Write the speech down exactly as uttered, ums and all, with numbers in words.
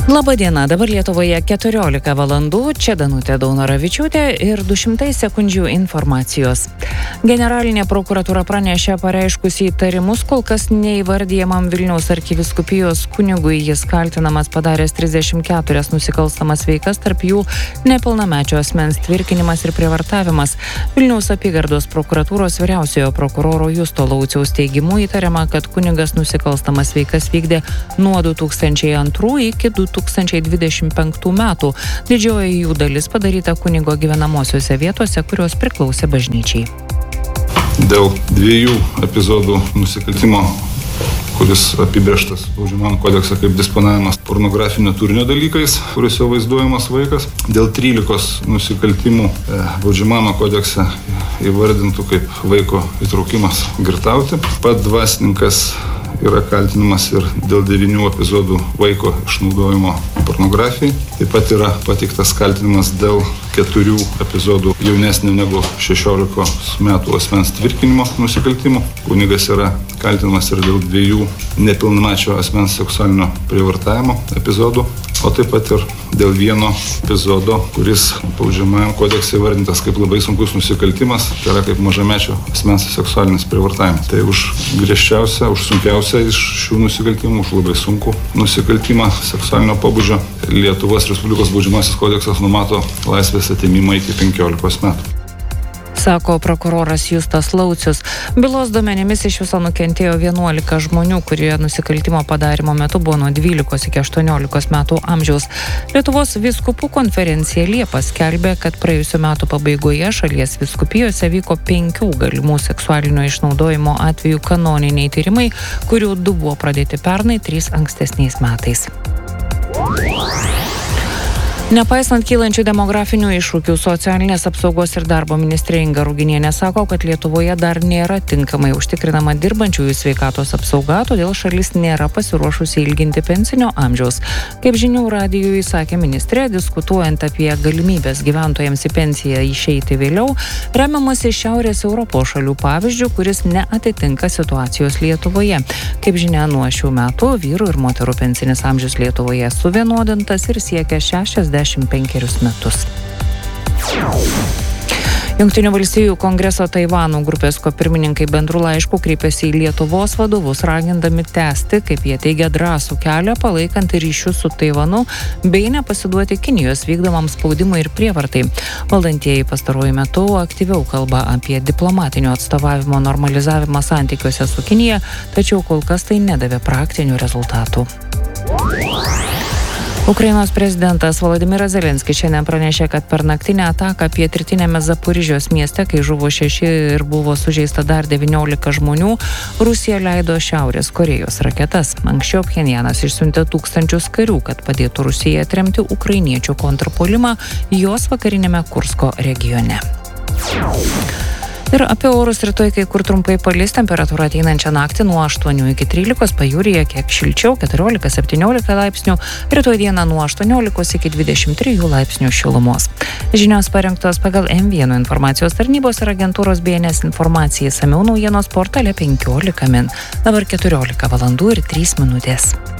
Labadiena, dabar Lietuvoje keturiolika valandų, čia Danutė Daunoravičiūtė ir du šimtai sekundžių informacijos. Generalinė prokuratūra pranešė pareiškusi įtarimus kol kas neįvardyjamam Vilniaus arkivyskupijos kunigui. Jis kaltinamas padaręs trisdešimt keturias nusikalstamas veikas, tarp jų nepilnamečio asmens tvirkinimas ir prievartavimas. Vilniaus apygardos prokuratūros vyriausiojo prokuroro Justo Lauciaus teigimu įtariama, kad kunigas nusikalstamas veikas vykdė nuo du tūkstančiai antrų iki du tūkstančiai dvidešimt penktų metų. Didžioji jų dalis padaryta kunigo gyvenamosiose vietose, kurios priklausė bažnyčiai. Dėl dviejų epizodų nusikaltimo, kuris apibrėžtas baudžiamajame kodekse kaip disponavimas pornografinio turinio dalykais, kuriuose vaizduojamas vaikas, dėl trylikos nusikaltimų baudžiamajame kodekse įvardintų kaip vaiko įtraukimas girtauti. Pat dvasininkas yra kaltinamas ir dėl devynių epizodų vaiko išnaudojimo pornografijai. Taip pat yra pateiktas kaltinimas dėl keturių epizodų jaunesnio negu šešiolikos metų asmens tvirkinimo nusikaltimų. Kunigas yra kaltinamas ir dėl dviejų nepilnamečio asmens seksualinio prievartavimo epizodų, o taip pat ir dėl vieno epizodo, kuris baudžiamajame kodekse įvardintas kaip labai sunkus nusikaltimas, tai yra kaip mažamečio asmens seksualinis prievartavimas. Tai už griežčiausią, už sunkiausią iš šių nusikaltimų, už labai sunkų nusikaltimą seksualinio pobūdžio Lietuvos Respublikos baudžiamasis kodeksas numato laisvės atėmimą iki penkiolikos metų. Sako prokuroras Justas Laucius. Bylos duomenimis iš viso nukentėjo vienuolika žmonių, kurie nusikaltimo padarimo metu buvo nuo dvylikos iki aštuoniolikos metų amžiaus. Lietuvos vyskupų konferencija Liepą skelbė, kad praėjusių metų pabaigoje šalies vyskupijose vyko penkių galimų seksualinio išnaudojimo atvejų kanoniniai tyrimai, kurių du buvo pradėti pernai, trys ankstesniais metais. Nepaisant kylančių demografinių iššūkių, socialinės apsaugos ir darbo ministrė Inga Ruginienė sako, kad Lietuvoje dar nėra tinkamai užtikrinama dirbančiųjų sveikatos apsauga, todėl šalis nėra pasiruošusi ilginti pensinio amžiaus. Kaip žinių radijui sakė ministrė, diskutuojant apie galimybės gyventojams į pensiją išeiti vėliau, remiamasi Šiaurės Europos šalių pavyzdžių, kuris neatitinka situacijos Lietuvoje. Kaip žinia, nuo šių metų vyrų ir moterų pensinis amžius Lietuvoje suvienodintas ir siekia šešiasdešimt penkerius metus. Jungtinių valstijų kongreso Taivano grupės kopirmininkai bendrų laiškų kreipėsi į Lietuvos vadovus, ragindami tęsti, kaip jie teigia, drąsų kelią, palaikant ryšius su Taivanu, bei nepasiduoti Kinijos vykdomam spaudimui ir prievartai. Valdantieji pastaruoju metu aktyviau kalba apie diplomatinio atstovavimo normalizavimą santykiuose su Kinija, tačiau kol kas tai nedavė praktinių rezultatų. Ukrainos prezidentas Volodymyras Zelenskis šiandien pranešė, kad per naktinę ataką pietrytinėme Zaporižės mieste, kai žuvo šeši ir buvo sužeista dar devyniolika žmonių, Rusija leido Šiaurės Korėjos raketas. Anksčiau Pchenjanas išsiuntė tūkstančius karių, kad padėtų Rusijai atremti ukrainiečių kontrpuolimą jos vakarinėme Kursko regione. Ir apie orus rytoj kai kur trumpai palis, temperatūra ateinančią naktį nuo aštuonių iki trylikos, pajūryje kiek šilčiau, keturiolika septyniolika laipsnių, rytoj dieną nuo aštuoniolikos iki dvidešimt trijų laipsnių šilumos. Žinios parengtos pagal M vienas informacijos tarnybos ir agentūros B N S informacijai, išsamiau naujienos portale penkiolika min. Dabar keturiolika valandų ir trys minutės.